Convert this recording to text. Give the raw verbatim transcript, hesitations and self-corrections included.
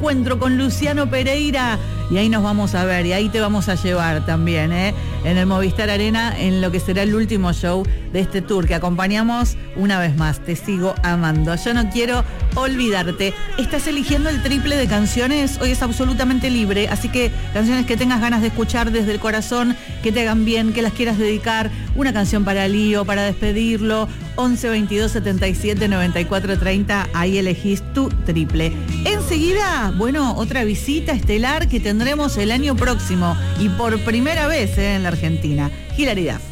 encuentro con Luciano Pereira y ahí nos vamos a ver y ahí te vamos a llevar también, ¿eh? En el Movistar Arena, en lo que será el último show de este tour que acompañamos una vez más. Te sigo amando. Yo no quiero olvidarte. Estás eligiendo el triple de canciones. Hoy es absolutamente libre, así que canciones que tengas ganas de escuchar desde el corazón, que te hagan bien, que las quieras dedicar. Una canción para Lío, para despedirlo. once veintidós setenta y siete noventa y cuatro treinta. Ahí elegís tu triple. Enseguida, bueno, otra visita estelar que tendremos el año próximo y por primera vez, ¿eh? En la Argentina. Hilary Duff.